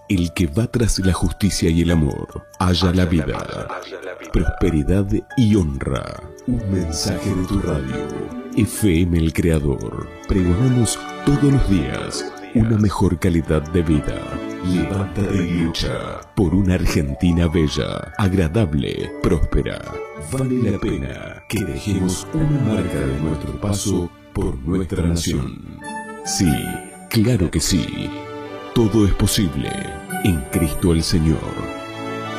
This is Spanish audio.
El que va tras la justicia y el amor, halla la vida, prosperidad y honra. Un mensaje de tu radio. FM El Creador. Pregonamos todos los días una mejor calidad de vida. Levántate y lucha por una Argentina bella, agradable, próspera. Vale la pena que dejemos una marca de nuestro paso por nuestra nación. Sí, claro que sí. Todo es posible en Cristo el Señor.